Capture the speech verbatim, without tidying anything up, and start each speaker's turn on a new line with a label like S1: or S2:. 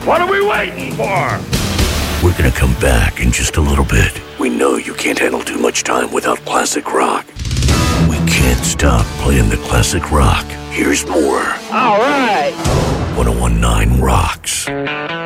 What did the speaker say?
S1: What are we waiting for?
S2: We're gonna come back in just a little bit. We know you can't handle too much time without classic rock. We can't stop playing the classic rock. Here's more.
S1: All right.
S2: ten nineteen Rocks.